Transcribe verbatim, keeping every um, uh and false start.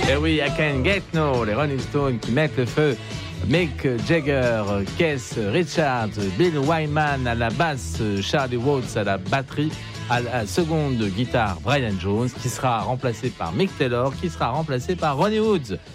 Et oui, I Can Get No, les Rolling Stones qui mettent le feu. Mick Jagger, Keith Richards, Bill Wyman à la basse, Charlie Watts à la batterie, à la seconde guitare, Brian Jones, qui sera remplacé par Mick Taylor, qui sera remplacé par Ronnie Wood.